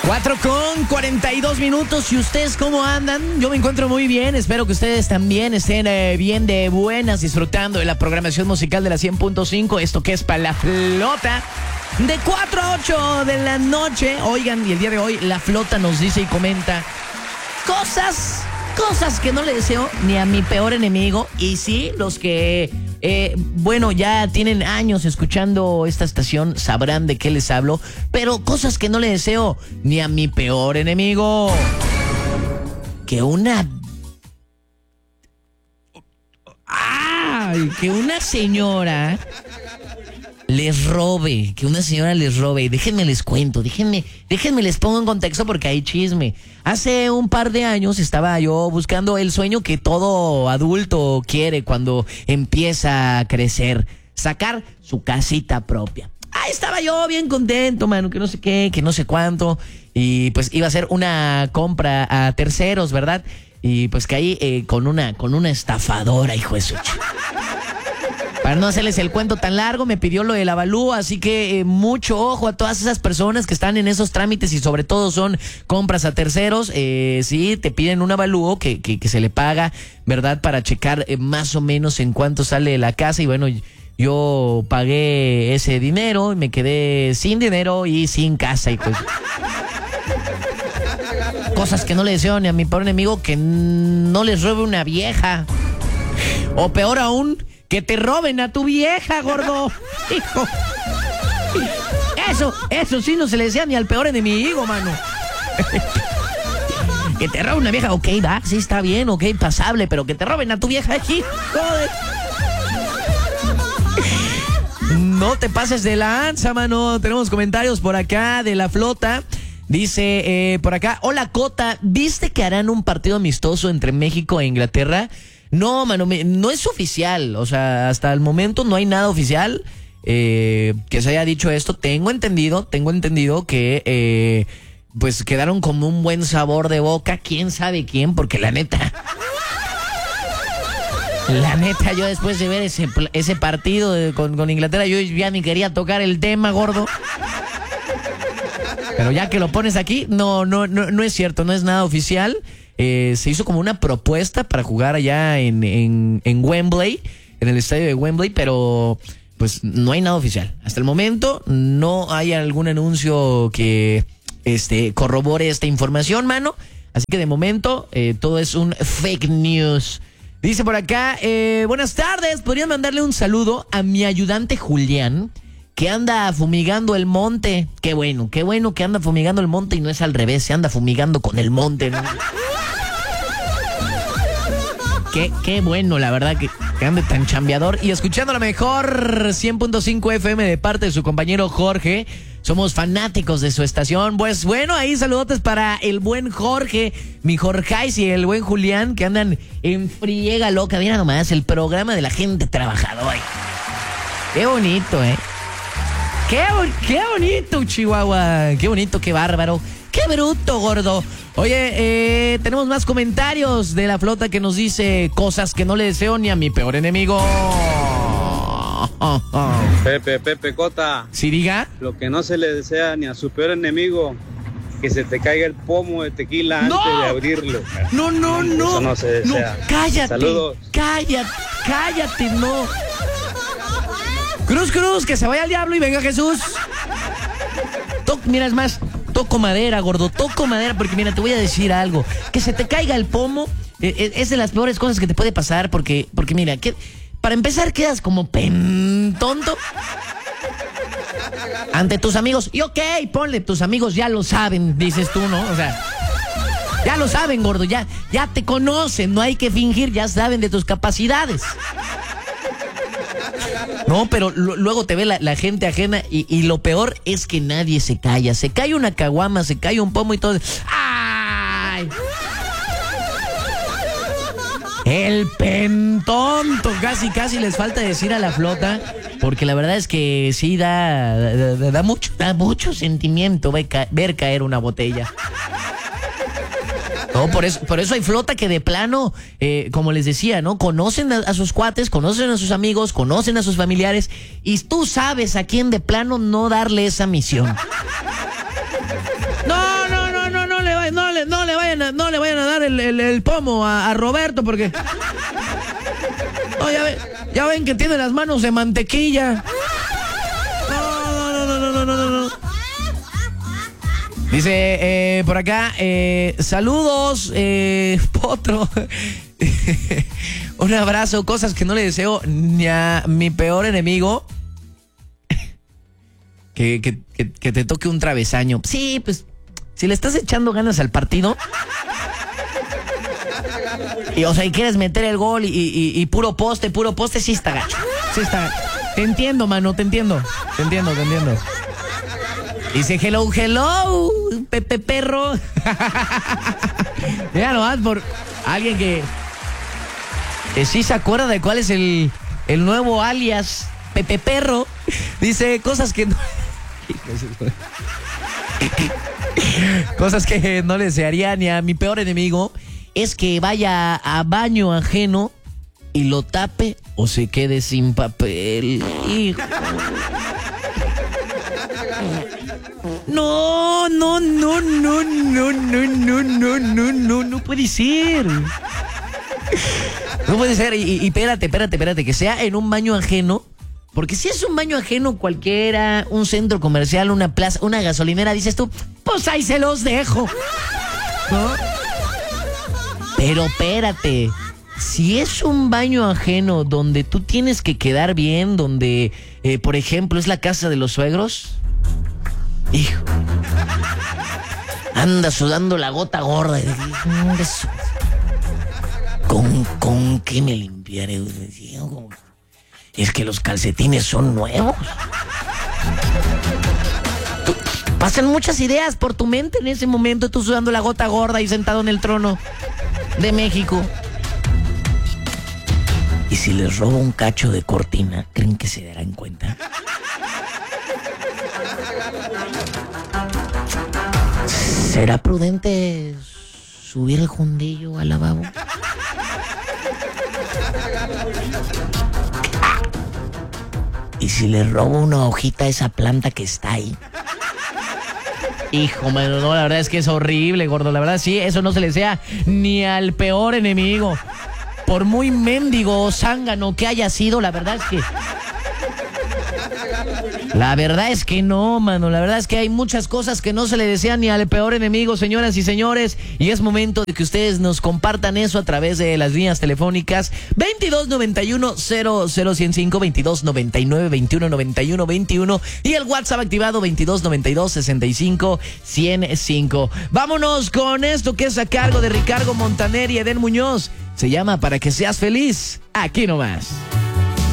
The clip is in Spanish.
4:42. ¿Y ustedes cómo andan? Yo me encuentro muy bien. Espero que ustedes también estén bien de buenas, disfrutando de la programación musical de la 100.5. Esto que es para la flota. De 4 a 8 de la noche. Oigan, y el día de hoy la flota nos dice y comenta cosas que no le deseo ni a mi peor enemigo. Y sí, los que, ya tienen años escuchando esta estación sabrán de qué les hablo. Pero cosas que no le deseo ni a mi peor enemigo. Que una señora les robe, que una señora les robe. Déjenme les cuento, déjenme les pongo en contexto porque hay chisme. Hace un par de años estaba yo buscando el sueño que todo adulto quiere cuando empieza a crecer: sacar su casita propia. Ahí estaba yo bien contento, mano, que no sé qué, que no sé cuánto. Y pues iba a hacer una compra a terceros, ¿verdad? Y pues caí con una estafadora, hijo de su Para no hacerles el cuento tan largo, me pidió lo del avalúo, así que mucho ojo a todas esas personas que están en esos trámites y sobre todo son compras a terceros. Sí, te piden un avalúo que se le paga, ¿verdad? Para checar más o menos en cuánto sale la casa. Y bueno, yo pagué ese dinero y me quedé sin dinero y sin casa. Y pues cosas que no le deseo ni a mi peor enemigo: que no les robe una vieja. O peor aún, que te roben a tu vieja, gordo. Hijo. Eso sí no se le decía ni al peor enemigo, mano. Que te roben una vieja, ok, va, sí está bien, ok, pasable, pero que te roben a tu vieja, hijo. No te pases de lanza, mano. Tenemos comentarios por acá de la flota. Dice por acá: hola, Cota, ¿viste que harán un partido amistoso entre México e Inglaterra? No, mano, no es oficial. O sea, hasta el momento no hay nada oficial que se haya dicho esto. Tengo entendido que pues quedaron como un buen sabor de boca. ¿Quién sabe quién? Porque la neta, yo después de ver ese partido con Inglaterra, yo ya ni quería tocar el tema, gordo. Pero ya que lo pones aquí, no es cierto, no es nada oficial. Se hizo como una propuesta para jugar allá en Wembley, en el estadio de Wembley, pero pues no hay nada oficial. Hasta el momento no hay algún anuncio que corrobore esta información, mano. Así que de momento todo es un fake news. Dice por acá: buenas tardes, ¿podrían mandarle un saludo a mi ayudante Julián, que anda fumigando el monte? Qué bueno que anda fumigando el monte y no es al revés, se anda fumigando con el monte, ¿no? Qué bueno, la verdad, que ande tan chambeador. Y escuchando la mejor 100.5 FM de parte de su compañero Jorge. Somos fanáticos de su estación. Pues bueno, ahí saludotes para el buen Jorge, mi Jorgeis, y el buen Julián, que andan en friega loca. Mira nomás, el programa de la gente trabajadora. Qué bonito, Qué bonito, Chihuahua. Qué bonito, qué bárbaro. Qué bruto, gordo. Oye, tenemos más comentarios de la flota que nos dice cosas que no le deseo ni a mi peor enemigo. Pepe Cota. ¿Sí, diga? Lo que no se le desea ni a su peor enemigo: que se te caiga el pomo de tequila antes de abrirlo. No. Eso no se desea. No, cállate. Saludos. Cállate, no. Cruz, que se vaya al diablo y venga Jesús. Mira, es más, toco madera, gordo, porque mira, te voy a decir algo. Que se te caiga el pomo es de las peores cosas que te puede pasar, porque mira, para empezar quedas como tonto ante tus amigos. Y ok, ponle, tus amigos ya lo saben, dices tú, ¿no? O sea, ya lo saben, gordo, ya te conocen, no hay que fingir, ya saben de tus capacidades. No, pero luego te ve la gente ajena y lo peor es que nadie se calla. Se cae una caguama, se cae un pomo y todo. ¡Ay! El pentonto, casi les falta decir a la flota, porque la verdad es que sí da mucho sentimiento ver caer una botella. No, por eso hay flota que de plano, como les decía, ¿no? Conocen a sus cuates, conocen a sus amigos, conocen a sus familiares, y tú sabes a quién de plano no darle esa misión. No, el pomo a Roberto porque... No, ya ven que tiene las manos de mantequilla. No. Dice por acá, saludos, Potro. Un abrazo, cosas que no le deseo ni a mi peor enemigo. Que te toque un travesaño. Sí, pues, si le estás echando ganas al partido... Y, o sea, y quieres meter el gol y puro poste, sí está gacho. Sí está gacho. Te entiendo, mano, te entiendo. Dice, hello, Pepe Perro. Mira nomás por alguien que sí se acuerda de cuál es el nuevo alias Pepe Perro. Dice cosas que no... Cosas que no le desearía ni a mi peor enemigo es que vaya a baño ajeno y lo tape o se quede sin papel. Hijo. No puede ser. No puede ser. Y espérate, que sea en un baño ajeno. Porque si es un baño ajeno cualquiera, un centro comercial, una plaza, una gasolinera, dices tú, pues ahí se los dejo, ¿no? Pero espérate, si es un baño ajeno donde tú tienes que quedar bien, donde, por ejemplo, es la casa de los suegros, hijo, anda sudando la gota gorda. ¿Con qué me limpiaré? Es que los calcetines son nuevos. Pasan muchas ideas por tu mente en ese momento, tú sudando la gota gorda y sentado en el trono de México. ¿Y si les robo un cacho de cortina, creen que se darán cuenta? ¿Será prudente subir el jundillo al lavabo? ¿Y si le robo una hojita a esa planta que está ahí? Hijo, mano, no, la verdad es que es horrible, gordo. La verdad, sí, eso no se le desea ni al peor enemigo. Por muy mendigo o zángano que haya sido, la verdad es que... La verdad es que no, mano. La verdad es que hay muchas cosas que no se le desean ni al peor enemigo, señoras y señores. Y es momento de que ustedes nos compartan eso a través de las líneas telefónicas 2291-00105, 2299-2191-21 y el WhatsApp activado 2292-65-105. Vámonos con esto que es a cargo de Ricardo Montaner y Eden Muñoz. Se llama Para que seas feliz. Aquí nomás.